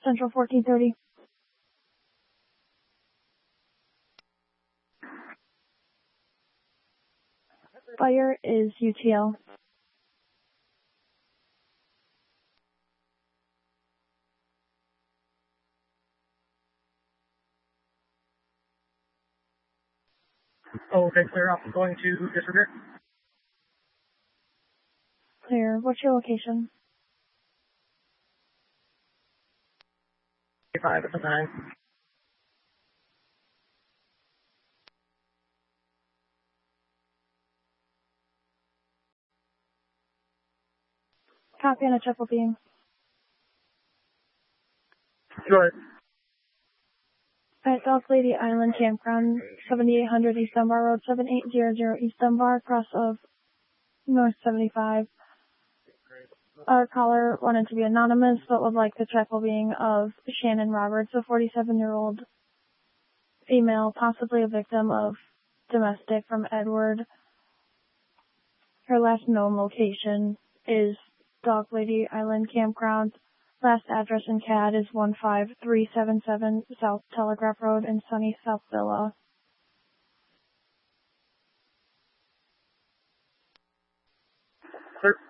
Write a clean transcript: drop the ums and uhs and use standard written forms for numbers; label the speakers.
Speaker 1: Central 1430. Fire is UTL.
Speaker 2: Okay, clear. I'm going to disregard.
Speaker 1: Clear. What's your location?
Speaker 2: 5 at the time.
Speaker 1: Copy on a triple beam.
Speaker 2: Go ahead.
Speaker 1: At Dog Lady Island Campground, 7800 East Dunbar Road, 7800 East Dunbar, cross of North 75. Our caller wanted to be anonymous, but would like the triple being of Shannon Roberts, a 47-year-old female, possibly a victim of domestic from Edward. Her last known location is Dog Lady Island Campground. Last address in CAD is 15377 South Telegraph Road in sunny South Villa.
Speaker 2: Clear.